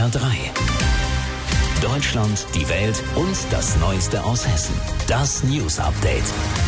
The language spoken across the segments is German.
SWR 3. Deutschland, die Welt und das Neueste aus Hessen. Das News Update.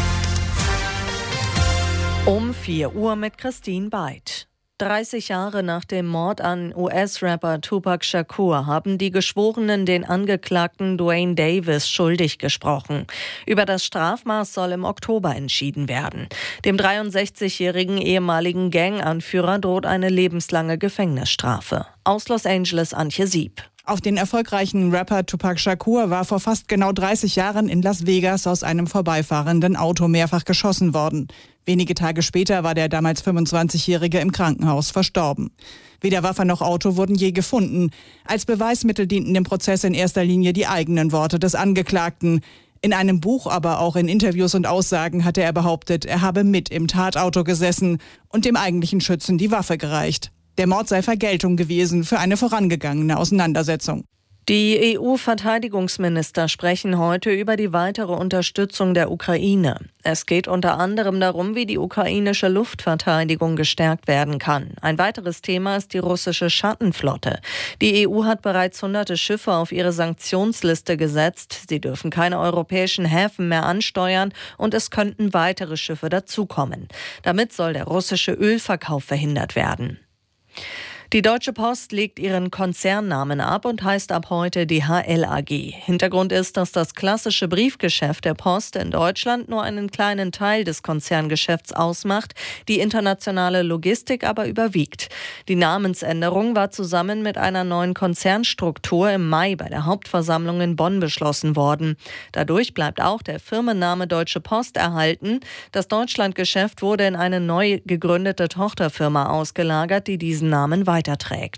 Um 4 Uhr mit Christine Beid. 30 Jahre nach dem Mord an US-Rapper Tupac Shakur haben die Geschworenen den Angeklagten Duane Davis schuldig gesprochen. Über das Strafmaß soll im Oktober entschieden werden. Dem 63-jährigen ehemaligen Ganganführer droht eine lebenslange Gefängnisstrafe. Aus Los Angeles Antje Sieb. Auf den erfolgreichen Rapper Tupac Shakur war vor fast genau 30 Jahren in Las Vegas aus einem vorbeifahrenden Auto mehrfach geschossen worden. Wenige Tage später war der damals 25-Jährige im Krankenhaus verstorben. Weder Waffe noch Auto wurden je gefunden. Als Beweismittel dienten im Prozess in erster Linie die eigenen Worte des Angeklagten. In einem Buch, aber auch in Interviews und Aussagen hatte er behauptet, er habe mit im Tatauto gesessen und dem eigentlichen Schützen die Waffe gereicht. Der Mord sei Vergeltung gewesen für eine vorangegangene Auseinandersetzung. Die EU-Verteidigungsminister sprechen heute über die weitere Unterstützung der Ukraine. Es geht unter anderem darum, wie die ukrainische Luftverteidigung gestärkt werden kann. Ein weiteres Thema ist die russische Schattenflotte. Die EU hat bereits hunderte Schiffe auf ihre Sanktionsliste gesetzt. Sie dürfen keine europäischen Häfen mehr ansteuern und es könnten weitere Schiffe dazukommen. Damit soll der russische Ölverkauf verhindert werden. Die Deutsche Post legt ihren Konzernnamen ab und heißt ab heute DHL AG. Hintergrund ist, dass das klassische Briefgeschäft der Post in Deutschland nur einen kleinen Teil des Konzerngeschäfts ausmacht, die internationale Logistik aber überwiegt. Die Namensänderung war zusammen mit einer neuen Konzernstruktur im Mai bei der Hauptversammlung in Bonn beschlossen worden. Dadurch bleibt auch der Firmenname Deutsche Post erhalten. Das Deutschlandgeschäft wurde in eine neu gegründete Tochterfirma ausgelagert, die diesen Namen weiterträgt.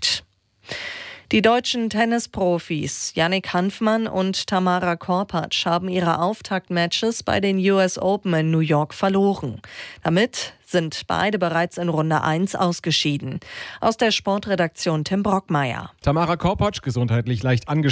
Die deutschen Tennisprofis Yannick Hanfmann und Tamara Korpatsch haben ihre Auftaktmatches bei den US Open in New York verloren. Damit sind beide bereits in Runde 1 ausgeschieden. Aus der Sportredaktion Tim Brockmeier. Tamara Korpatsch, gesundheitlich leicht angeschlagen.